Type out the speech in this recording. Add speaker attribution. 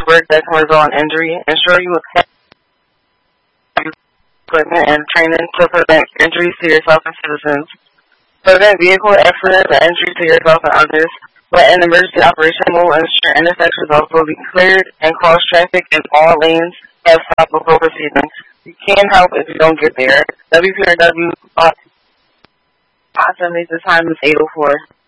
Speaker 1: work that can result in injury. Ensure you have equipment and training to prevent injuries to yourself and citizens. Prevent vehicle accidents and injury to yourself and others. When an emergency operation will ensure intersections also be cleared and cross traffic in all lanes have stopped before proceeding. You can help if you don't get there. WPRW, the time is 8:04.